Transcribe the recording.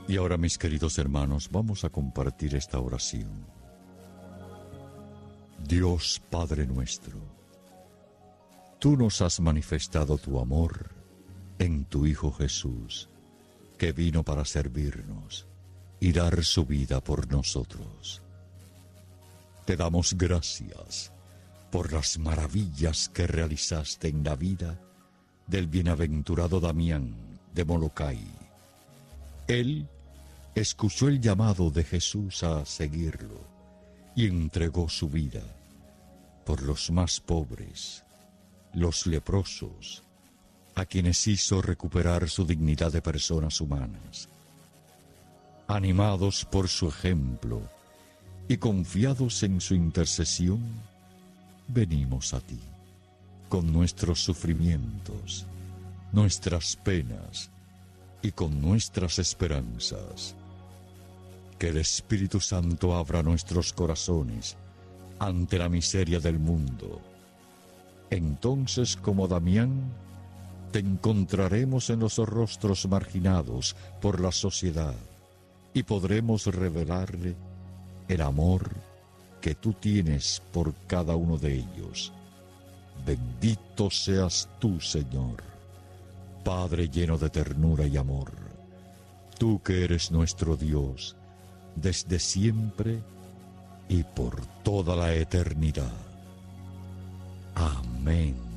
Y ahora, mis queridos hermanos, vamos a compartir esta oración. Dios Padre nuestro, tú nos has manifestado tu amor en tu Hijo Jesús, que vino para servirnos y dar su vida por nosotros. Te damos gracias por las maravillas que realizaste en la vida del bienaventurado Damián de Molokai. Él escuchó el llamado de Jesús a seguirlo y entregó su vida por los más pobres, los leprosos, a quienes hizo recuperar su dignidad de personas humanas. Animados por su ejemplo y confiados en su intercesión, venimos a ti, con nuestros sufrimientos, nuestras penas y con nuestras esperanzas. Que el Espíritu Santo abra nuestros corazones ante la miseria del mundo. Entonces, como Damián, te encontraremos en los rostros marginados por la sociedad y podremos revelarle el amor que tú tienes por cada uno de ellos. Bendito seas tú, Señor, Padre lleno de ternura y amor, tú que eres nuestro Dios, desde siempre y por toda la eternidad. Amén.